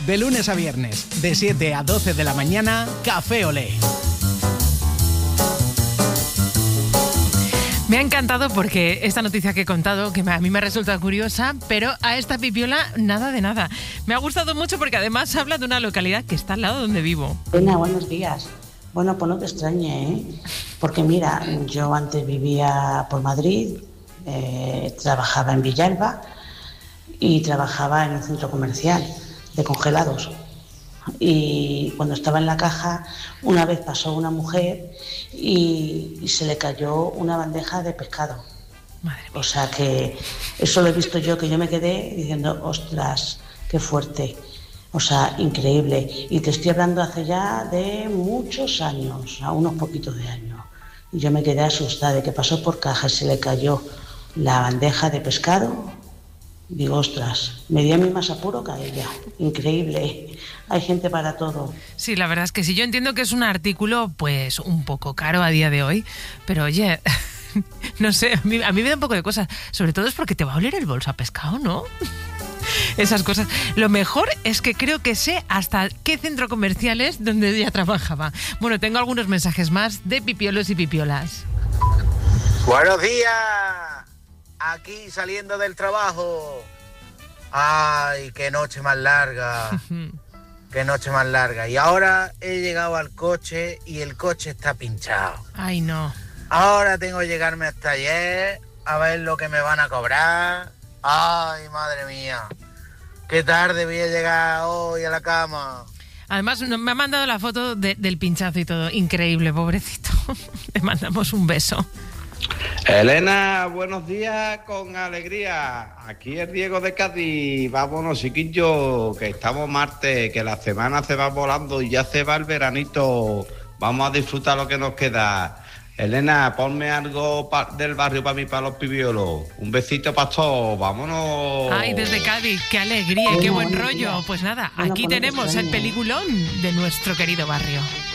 De lunes a viernes, de 7 a 12 de la mañana, Café Olé. Me ha encantado porque esta noticia que he contado, que a mí me resulta curiosa, pero a esta pipiola nada de nada. Me ha gustado mucho porque además habla de una localidad que está al lado donde vivo. Elena, buenos días. Bueno, pues no te extrañe, ¿eh? Porque mira, yo antes vivía por Madrid, trabajaba en Villalba y trabajaba en un centro comercial de congelados. Y cuando estaba en la caja, una vez pasó una mujer y se le cayó una bandeja de pescado. Madre mía. O sea que eso lo he visto yo, que yo me quedé diciendo, ostras, qué fuerte. O sea, increíble. Y te estoy hablando hace ya de muchos años, a unos poquitos de años. Y yo me quedé asustada de que pasó por caja y se le cayó la bandeja de pescado. Digo, ostras, me dio a mí más apuro que a ella. Increíble. Hay gente para todo. Sí, la verdad es que sí. Yo entiendo que es un artículo, pues, un poco caro a día de hoy. Pero, oye, no sé, a mí me da un poco de cosas. Sobre todo es porque te va a oler el bolso a pescado, ¿no? Esas cosas. Lo mejor es que creo que sé hasta qué centro comercial es donde ella trabajaba. Bueno, tengo algunos mensajes más de pipiolos y pipiolas. Buenos días. Aquí saliendo del trabajo. Ay, qué noche más larga. Qué noche más larga. Y ahora he llegado al coche y el coche está pinchado. Ay, no. Ahora tengo que llegarme hasta ayer a ver lo que me van a cobrar. Ay, madre mía. Qué tarde voy a llegar hoy a la cama. Además, me ha mandado la foto del pinchazo y todo. Increíble, pobrecito. Le mandamos un beso. Elena, buenos días con alegría. Aquí es Diego de Cádiz. Vámonos, chiquillos, que estamos martes, que la semana se va volando y ya se va el veranito. Vamos a disfrutar lo que nos queda. Elena, ponme algo del barrio para mí, para los pibiolos. Un besito para todos, vámonos. Ay, desde Cádiz, qué alegría y qué buen rollo. Pues nada, aquí tenemos el peliculón de nuestro querido barrio.